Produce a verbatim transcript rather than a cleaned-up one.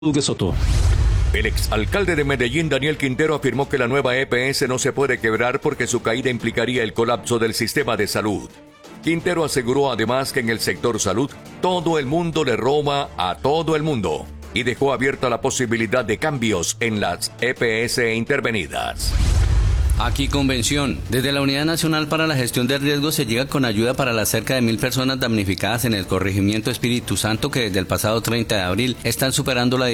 de Soto. El exalcalde de Medellín, Daniel Quintero, afirmó que la nueva E P S no se puede quebrar porque su caída implicaría el colapso del sistema de salud. Quintero aseguró además que en el sector salud todo el mundo le roba a todo el mundo y dejó abierta la posibilidad de cambios en las E P S intervenidas. Aquí Convención. Desde la Unidad Nacional para la Gestión de Riesgos se llega con ayuda para las cerca de mil personas damnificadas en el corregimiento Espíritu Santo que desde el pasado treinta de abril están superando la